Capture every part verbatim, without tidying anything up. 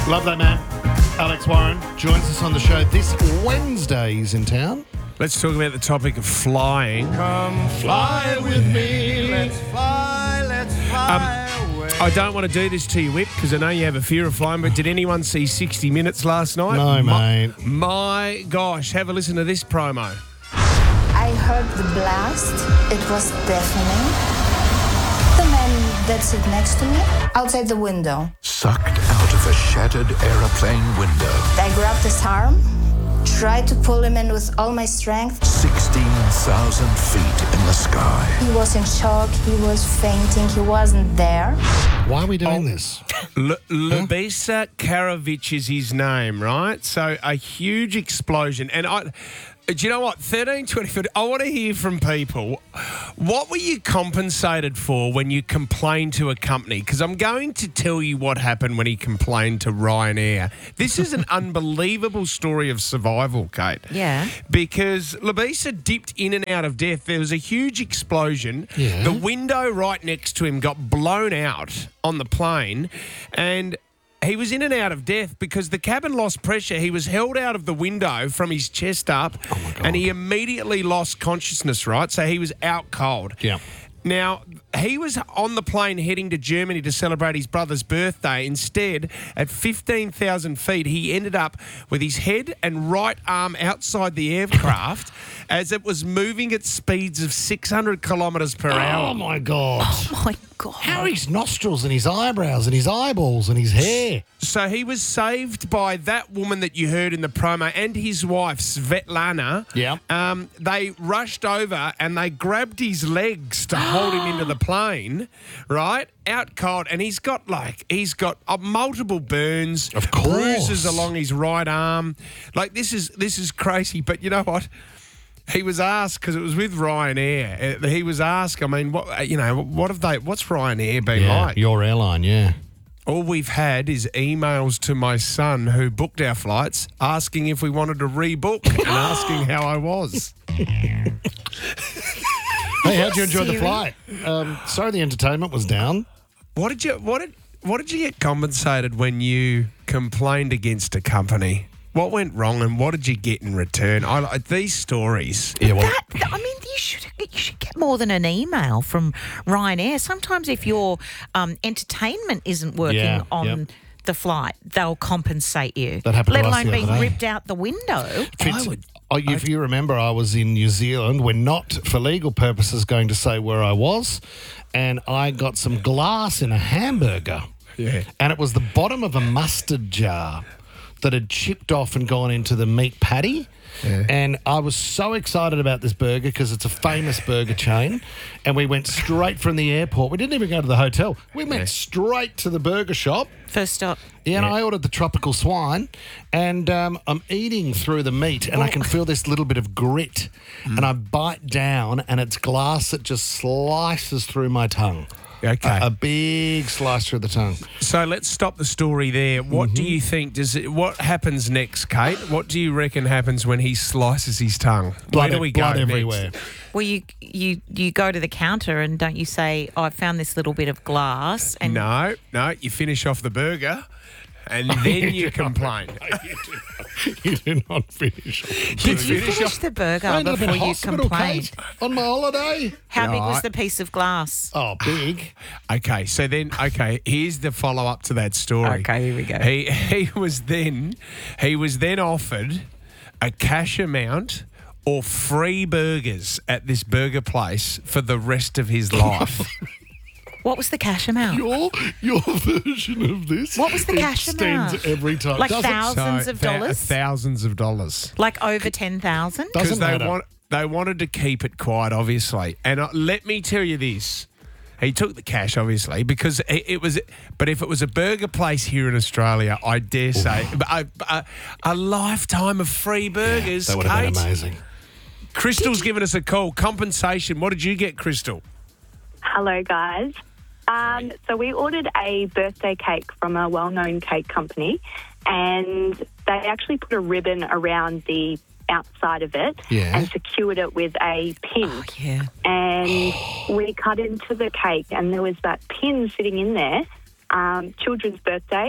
Love that, man. Alex Warren joins us on the show this Wednesday. He's in town. Let's talk about the topic of flying. Come fly with me. Let's fly, let's fly away. I don't want to do this to you, Whip, because I know you have a fear of flying, but did anyone see sixty minutes last night? No, my, mate. My gosh, have a listen to this promo. I heard the blast. It was deafening. The man that sit next to me outside the window. Sucked out of a shattered aeroplane window. I grabbed his arm, tried to pull him in with all my strength. sixteen thousand feet in the sky. He was in shock. He was fainting. He wasn't there. Why are we doing Oh. this? L- Lubisa Karavic is his name, right? So a huge explosion. And I... Do you know what? thirteen twenty-four, I want to hear from people. What were you compensated for when you complained to a company? Because I'm going to tell you what happened when he complained to Ryanair. This is an unbelievable story of survival, Kate. Yeah. Because Lubisa dipped in and out of death. There was a huge explosion. Yeah. The window right next to him got blown out on the plane, and he was in and out of death because the cabin lost pressure. He was held out of the window from his chest up, and he immediately lost consciousness, right? So he was out cold. Yeah. Now, he was on the plane heading to Germany to celebrate his brother's birthday. Instead, at fifteen thousand feet, he ended up with his head and right arm outside the aircraft as it was moving at speeds of six hundred kilometres per hour. Oh, my God. Oh, my God. How are his nostrils and his eyebrows and his eyeballs and his hair? So he was saved by that woman that you heard in the promo and his wife, Svetlana. Yeah. Um, they rushed over and they grabbed his legs to hold him into the plane, right? Out cold. And he's got like, he's got uh, multiple burns. Of course. Bruises along his right arm. Like, this is, this is crazy. But you know what? He was asked, because it was with Ryanair, uh, he was asked, I mean, what uh, you know, what have they, what's Ryanair been Yeah, like? your airline, yeah. All we've had is emails to my son who booked our flights asking if we wanted to rebook and asking how I was. Hey, how'd you enjoy the Siri? flight? Um, sorry the entertainment was down. What did you what did what did you get compensated when you complained against a company? What went wrong and what did you get in return? I like these stories. Yeah, well, That, that- I mean, you should you should get more than an email from Ryanair. Sometimes if your um, entertainment isn't working Yeah, on yep. the flight, they'll compensate you. That happened to Let us alone the being other day. ripped out the window. Fitz, oh, if you remember, I was in New Zealand. We're not, for legal purposes, going to say where I was, and I got some glass in a hamburger. Yeah. And it was the bottom of a mustard jar that had chipped off and gone into the meat patty. Yeah. And I was so excited about this burger because it's a famous burger chain. And we went straight from the airport. We didn't even go to the hotel. We went Yeah. straight to the burger shop. First stop. Yeah, and I ordered the tropical swine, and um, I'm eating through the meat, and I can feel this little bit of grit, and I bite down, and it's glass that just slices through my tongue. Okay. A, a big slice through the tongue. So let's stop the story there. What do you think? Does it, what happens next, Kate? What do you reckon happens when he slices his tongue? Blood, Where do we blood go everywhere. next? Well, you you you go to the counter and don't you say, "I found this little bit of glass," and No, no. You finish off the burger, and then you complain. You do not finish. did you finish finish the burger I ended up in before you hospital, complained? Kate, on my holiday. How big was Right. the piece of glass? Oh, big. Okay, so then, okay, here's the follow up to that story. Okay, here we go. He he was then he was then offered a cash amount or free burgers at this burger place for the rest of his life. What was the cash amount? Your your version of this. What was the cash extends amount? every time. Like Doesn't- thousands of thou- dollars? thousands of dollars. Like over ten thousand? Doesn't Because they matter. want they wanted to keep it quiet, obviously. And uh, let me tell you this. He took the cash, obviously, because it, it was. But if it was a burger place here in Australia, I dare say a, a, a lifetime of free burgers. That would have been Kate. amazing. Crystal's given us a call. Compensation. What did you get, Crystal? Hello, guys. Um, so we ordered a birthday cake from a well-known cake company, and they actually put a ribbon around the outside of it Yeah. and secured it with a pin. Oh, yeah. And we cut into the cake, and there was that pin sitting in there. Um, children's birthday.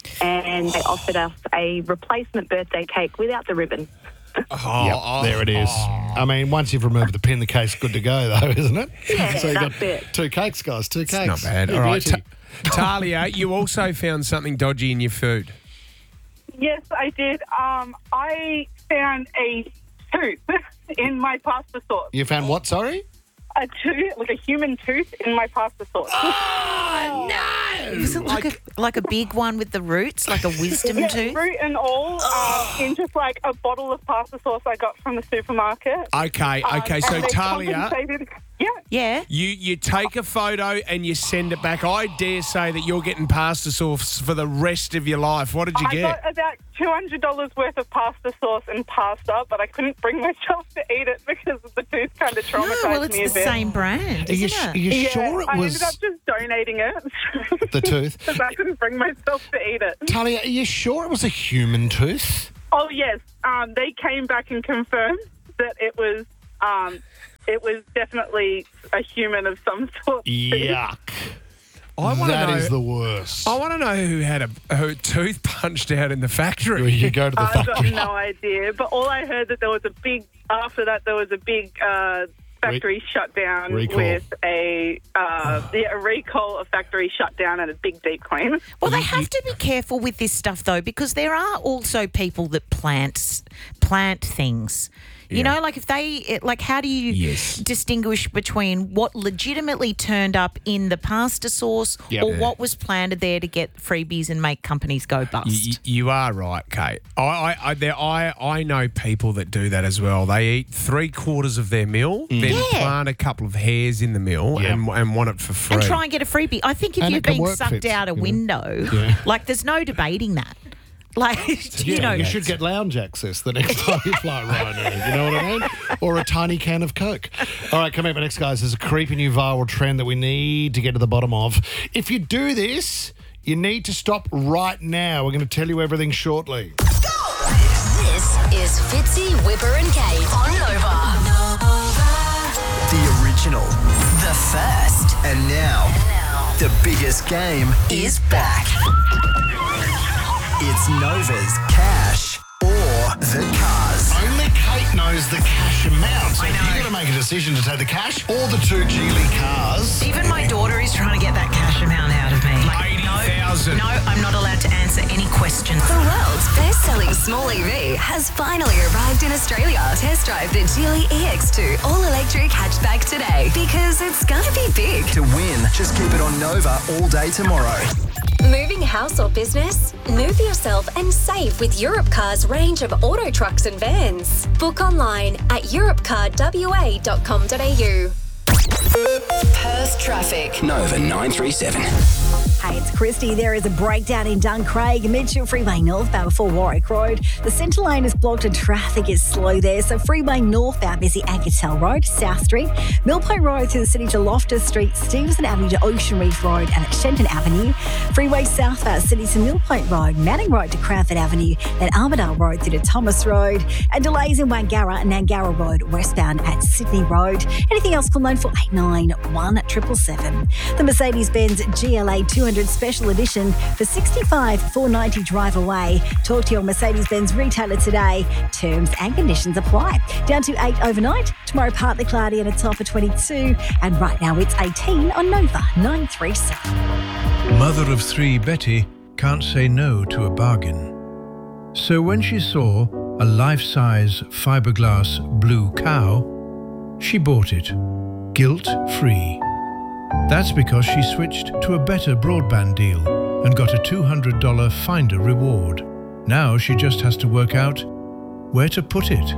and they offered us a replacement birthday cake without the ribbon. Oh, Yep, oh, there it is. I mean, once you've removed the pin, the cake's good to go, though, isn't it? Yeah, so you got that's it. two cakes, guys. Two cakes. Not bad. Yeah, All right. beauty. Ta- Talia, you also found something dodgy in your food. Yes, I did. Um, I found a tooth in my pasta sauce. You found what? Sorry. A tooth, like a human tooth, in my pasta sauce. Oh, no! Is it like, a like a big one with the roots, like a wisdom Yeah, tooth? fruit and all, um, in just like a bottle of pasta sauce I got from the supermarket. Okay, Um, okay. and So, they Talia, compensated- Yeah. Yeah. you, you take a photo and you send it back. I dare say that you're getting pasta sauce for the rest of your life. What did you I get? got about two hundred dollars worth of pasta sauce and pasta, but I couldn't bring myself to eat it because the tooth kind of No, traumatized well, it's me a the bit. same brand, Are you, isn't sh- it? are you Yeah, sure it I was ended up just donating it. the tooth? Because I couldn't bring myself to eat it. Talia, are you sure it was a human tooth? Oh, yes. Um, they came back and confirmed that it was um, it was definitely a human of some sort. Yuck. I want to That know. is the worst. I want to know who had a her tooth punched out in the factory. You go to the I've got factory. no idea. But all I heard that there was a big, after that, there was a big uh, factory shutdown Recall. with a, uh, yeah, a recall, a factory shutdown, and a big deep clean. Well, they have to be careful with this stuff, though, because there are also people that plant plant things. You Yeah. know, like if they, it, like, how do you Yes. distinguish between what legitimately turned up in the pasta sauce Yep. or Yeah. what was planted there to get freebies and make companies go bust? You, you are right, Kate. I, I, I, there, I, I know people that do that as well. They eat three quarters of their meal, then Yeah. plant a couple of hairs in the meal Yep. and, and want it for free. and try and get a freebie. I think if And you're it can being work, sucked Fitz, out a you know. window, Yeah. like there's no debating that. Like, you Yeah, know, you should get lounge access the next time you fly Ryanair. You know what I mean? Or a tiny can of Coke. All right, coming up next, guys, there's a creepy new viral trend that we need to get to the bottom of. If you do this, you need to stop right now. We're going to tell you everything shortly. This is Fitzy, Whipper and Kate on Nova. The original. The first And now, the biggest game is back. It's Nova's Cash or the Cars. Only Kate knows the cash amount. So you've got to make a decision to take the cash or the two Geely cars. Even my daughter is trying to get that cash amount out of me. eighty thousand. No, I'm not allowed to answer any questions. The world's best-selling small E V has finally arrived in Australia. Test drive the Geely E X two all-electric hatchback today because it's gonna be big. To win, just keep it on Nova all day tomorrow. Moving house or business? Move yourself and save with Europcar's range of auto trucks and vans. Book online at europcar w a dot com dot a u. Perth traffic. Nova nine three seven. Hey, it's Christy. There is a breakdown in Duncraig, Mitchell Freeway northbound before Warwick Road. The centre lane is blocked and traffic is slow there. So Freeway northbound busy Anketel Road, South Street, Millpoint Road through the city to Loftus Street, Stevenson Avenue to Ocean Reef Road and at Shenton Avenue. Freeway southbound city to Millpoint Road, Manning Road to Cranford Avenue, then Armadale Road through to Thomas Road. And delays in Wangara and Nangara Road westbound at Sydney Road. Anything else, call nine four eight nine, one seven seven seven. The Mercedes-Benz G L A two hundred Special Edition for sixty-five thousand four hundred ninety dollars drive away. Talk to your Mercedes-Benz retailer today. Terms and conditions apply. Down to eight overnight. Tomorrow partly cloudy and a top of twenty-two. And right now it's eighteen on Nova nine three seven. Mother of three Betty can't say no to a bargain. So when she saw a life-size fiberglass blue cow, she bought it, guilt-free. That's because she switched to a better broadband deal and got a two hundred dollars Finder reward. Now she just has to work out where to put it.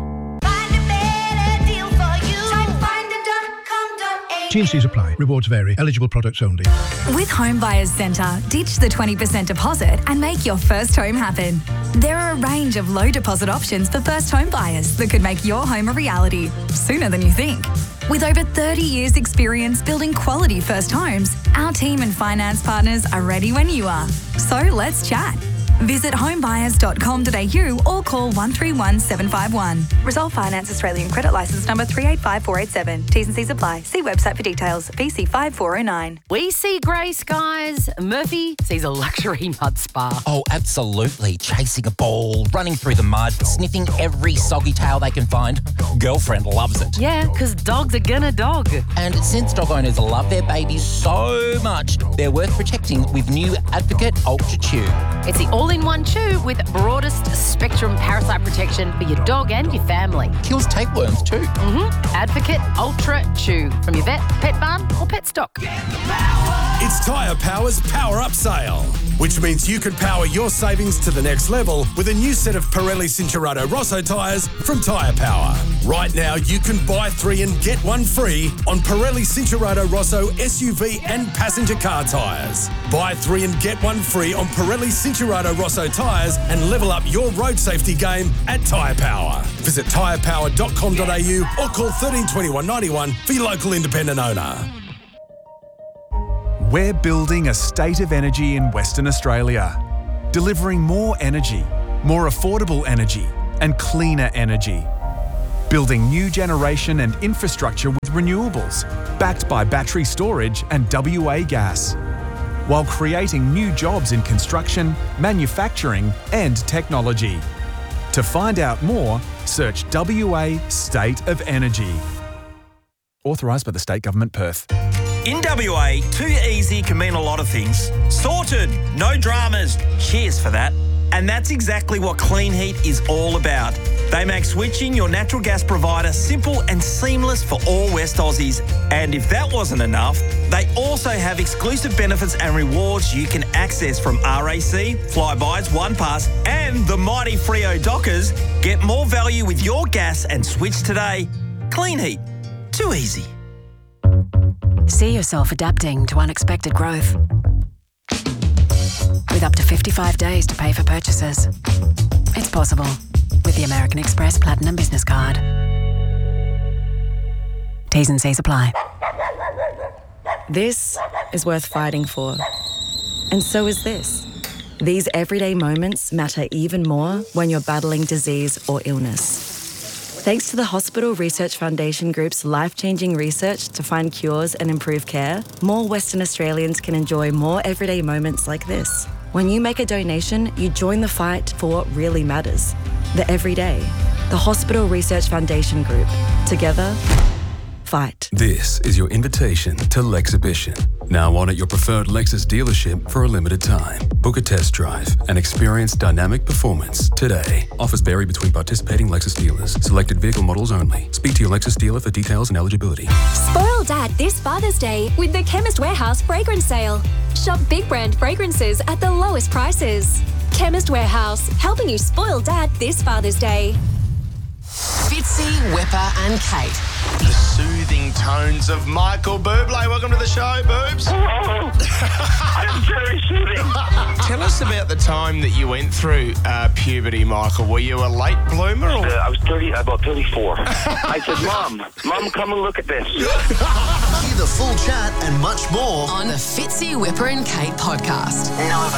T and C's apply. Rewards vary. Eligible products only. With Home Buyers Centre, ditch the twenty percent deposit and make your first home happen. There are a range of low deposit options for first home buyers that could make your home a reality sooner than you think. With over thirty years experience building quality first homes, our team and finance partners are ready when you are. So let's chat. Visit homebuyers dot com dot a u or call one three one seven five one. Resolve Finance Australian Credit Licence number three eight five four eight seven. T's and C's apply. See website for details. V C five four oh nine. We see grey skies. Murphy sees a luxury mud spa. Oh, absolutely. Chasing a ball, running through the mud, sniffing every soggy tail they can find. Girlfriend loves it. Yeah, because dogs are gonna dog. And since dog owners love their babies so much, they're worth protecting with new Advocate Ultra Chew. It's the all-in-one chew with broadest spectrum parasite protection for your dog and your family. Kills tapeworms too. Mm-hmm. Advocate Ultra Chew from your vet, pet barn or pet stock. It's Tyre Power's Power Up Sale, which means you can power your savings to the next level with a new set of Pirelli Cinturato Rosso tyres from Tyre Power. Right now, you can buy three and get one free on Pirelli Cinturato Rosso S U V and passenger car tyres. Buy three and get one free on Pirelli Cinturato Rosso tyres and level up your road safety game at Tyre Power. Visit tyre power dot com dot a u or call thirteen twenty-one ninety-one for your local independent owner. We're building a state of energy in Western Australia, delivering more energy, more affordable energy, and cleaner energy. Building new generation and infrastructure with renewables, backed by battery storage and W A gas, while creating new jobs in construction, manufacturing, and technology. To find out more, search W A State of Energy. Authorised by the State Government, Perth. In W A, too easy can mean a lot of things. Sorted, no dramas, cheers for that. And that's exactly what Clean Heat is all about. They make switching your natural gas provider simple and seamless for all West Aussies. And if that wasn't enough, they also have exclusive benefits and rewards you can access from R A C, Flybuys, OnePass, and the mighty Freo Dockers. Get more value with your gas and switch today. Clean Heat, too easy. See yourself adapting to unexpected growth. With up to fifty-five days to pay for purchases. It's possible with the American Express Platinum Business Card. T's and C's apply. This is worth fighting for. And so is this. These everyday moments matter even more when you're battling disease or illness. Thanks to the Hospital Research Foundation Group's life-changing research to find cures and improve care, more Western Australians can enjoy more everyday moments like this. When you make a donation, you join the fight for what really matters. The everyday. The Hospital Research Foundation Group. Together, fight. This is your invitation to Lexhibition. Now on at your preferred Lexus dealership for a limited time. Book a test drive and experience dynamic performance today. Offers vary between participating Lexus dealers. Selected vehicle models only. Speak to your Lexus dealer for details and eligibility. Spoil Dad this Father's Day with the Chemist Warehouse fragrance sale. Shop big brand fragrances at the lowest prices. Chemist Warehouse, helping you spoil Dad this Father's Day. Fitzy, Whipper and Kate. The soothing tones of Michael Bublé. Welcome to the show, Boobs. I'm very soothing. Tell us about the time that you went through uh, puberty, Michael. Were you a late bloomer? Or? Uh, I was thirty, about thirty-four. I said, Mom, Mom, come and look at this. Hear the full chat and much more on the Fitzy, Whipper and Kate podcast. Nova.